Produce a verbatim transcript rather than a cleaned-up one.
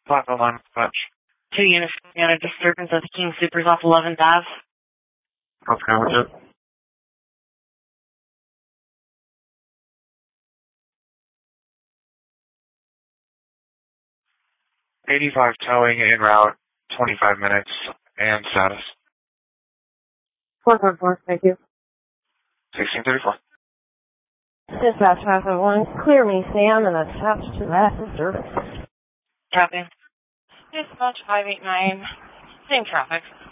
five oh nine, Fetch. Two units on a disturbance at the King Supers off eleventh Avenue. Okay, we're good. eighty-five towing en route, twenty-five minutes, and status. four four four, thank you. sixteen thirty-four. Dispatch five oh one, clear me, Sam, and attached to that service. Copy. Dispatch five eight nine, same traffic.